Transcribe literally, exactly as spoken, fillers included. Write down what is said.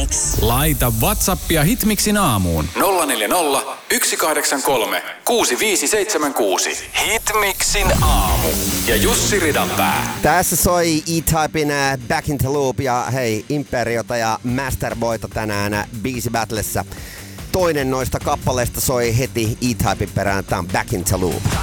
Hitmix. Laita WhatsAppia Hitmixin aamuun. nolla neljä nolla, yksi kahdeksan kolme, kuusi viisi seitsemän kuusi. Hitmixin aamu. Ja Jussi Ridanpää. Tässä soi E-Typein Back in the Loop ja hei, Imperiota ja Masterboyta tänään Biisi Battlessa. Toinen noista kappaleista soi heti E-Typein perään. Tää on Back in the Loop.